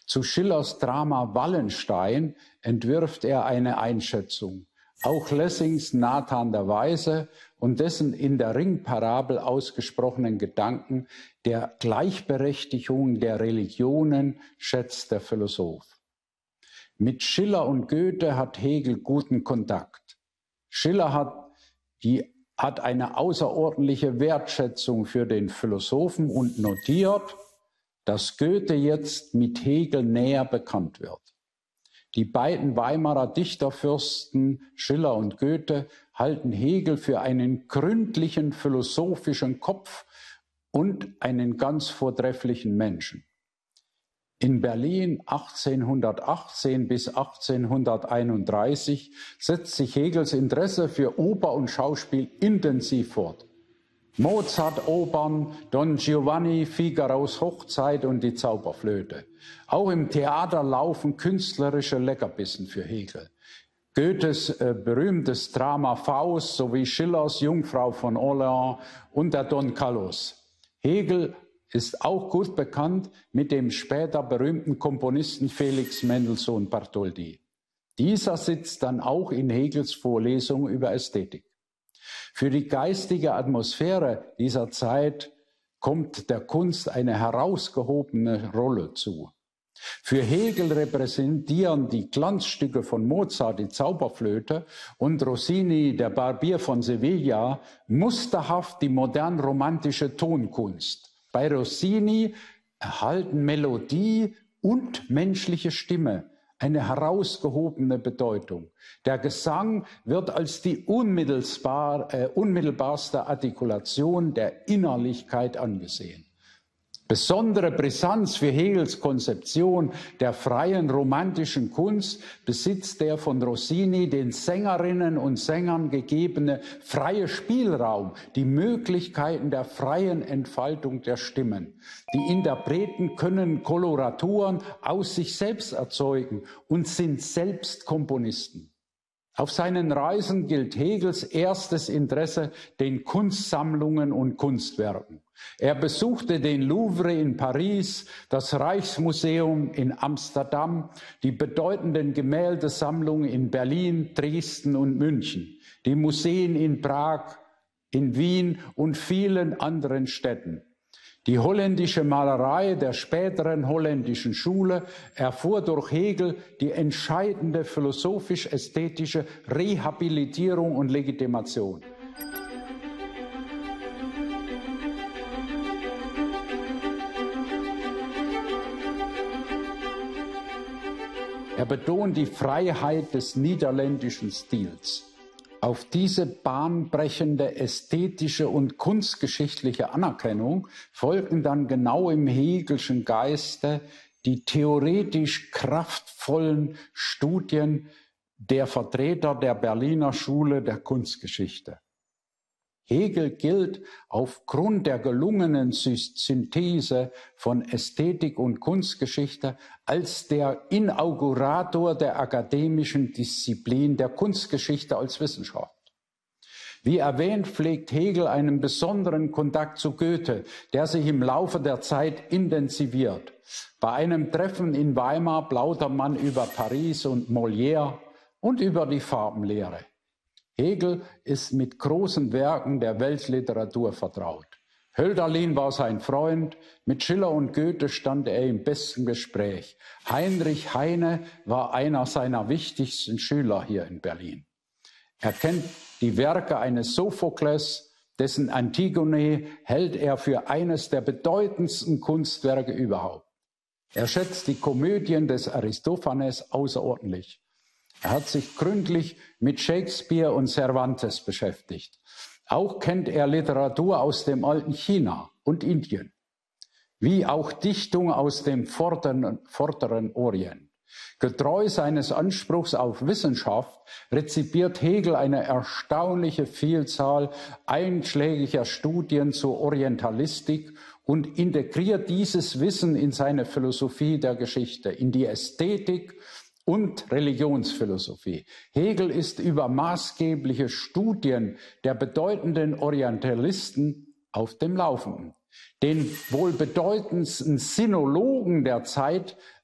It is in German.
Zu Schillers Drama Wallenstein entwirft er eine Einschätzung. Auch Lessings Nathan der Weise und dessen in der Ringparabel ausgesprochenen Gedanken der Gleichberechtigung der Religionen schätzt der Philosoph. Mit Schiller und Goethe hat Hegel guten Kontakt. Schiller hat eine außerordentliche Wertschätzung für den Philosophen und notiert, dass Goethe jetzt mit Hegel näher bekannt wird. Die beiden Weimarer Dichterfürsten Schiller und Goethe halten Hegel für einen gründlichen philosophischen Kopf und einen ganz vortrefflichen Menschen. In Berlin 1818 bis 1831 setzt sich Hegels Interesse für Oper und Schauspiel intensiv fort. Mozart-Opern, Don Giovanni, Figaros Hochzeit und die Zauberflöte. Auch im Theater laufen künstlerische Leckerbissen für Hegel. Goethes berühmtes Drama Faust sowie Schillers Jungfrau von Orleans und der Don Carlos. Hegel ist auch gut bekannt mit dem später berühmten Komponisten Felix Mendelssohn Bartholdy. Dieser sitzt dann auch in Hegels Vorlesung über Ästhetik. Für die geistige Atmosphäre dieser Zeit kommt der Kunst eine herausgehobene Rolle zu. Für Hegel repräsentieren die Glanzstücke von Mozart, die Zauberflöte, und Rossini, der Barbier von Sevilla, musterhaft die modern-romantische Tonkunst. Bei Rossini erhalten Melodie und menschliche Stimme eine herausgehobene Bedeutung. Der Gesang wird als die unmittelbarste Artikulation der Innerlichkeit angesehen. Besondere Brisanz für Hegels Konzeption der freien romantischen Kunst besitzt der von Rossini den Sängerinnen und Sängern gegebene freie Spielraum, die Möglichkeiten der freien Entfaltung der Stimmen. Die Interpreten können Koloraturen aus sich selbst erzeugen und sind selbst Komponisten. Auf seinen Reisen gilt Hegels erstes Interesse den Kunstsammlungen und Kunstwerken. Er besuchte den Louvre in Paris, das Rijksmuseum in Amsterdam, die bedeutenden Gemäldesammlungen in Berlin, Dresden und München, die Museen in Prag, in Wien und vielen anderen Städten. Die holländische Malerei der späteren holländischen Schule erfuhr durch Hegel die entscheidende philosophisch-ästhetische Rehabilitierung und Legitimation. Er betont die Freiheit des niederländischen Stils. Auf diese bahnbrechende ästhetische und kunstgeschichtliche Anerkennung folgten dann genau im Hegelschen Geiste die theoretisch kraftvollen Studien der Vertreter der Berliner Schule der Kunstgeschichte. Hegel gilt aufgrund der gelungenen Synthese von Ästhetik und Kunstgeschichte als der Inaugurator der akademischen Disziplin der Kunstgeschichte als Wissenschaft. Wie erwähnt, pflegt Hegel einen besonderen Kontakt zu Goethe, der sich im Laufe der Zeit intensiviert. Bei einem Treffen in Weimar plaudert man über Paris und Molière und über die Farbenlehre. Hegel ist mit großen Werken der Weltliteratur vertraut. Hölderlin war sein Freund, mit Schiller und Goethe stand er im besten Gespräch. Heinrich Heine war einer seiner wichtigsten Schüler hier in Berlin. Er kennt die Werke eines Sophokles, dessen Antigone hält er für eines der bedeutendsten Kunstwerke überhaupt. Er schätzt die Komödien des Aristophanes außerordentlich. Er hat sich gründlich mit Shakespeare und Cervantes beschäftigt. Auch kennt er Literatur aus dem alten China und Indien, wie auch Dichtung aus dem vorderen Orient. Getreu seines Anspruchs auf Wissenschaft rezipiert Hegel eine erstaunliche Vielzahl einschlägiger Studien zur Orientalistik und integriert dieses Wissen in seine Philosophie der Geschichte, in die Ästhetik und Religionsphilosophie. Hegel ist über maßgebliche Studien der bedeutenden Orientalisten auf dem Laufenden. Den wohl bedeutendsten Sinologen der Zeit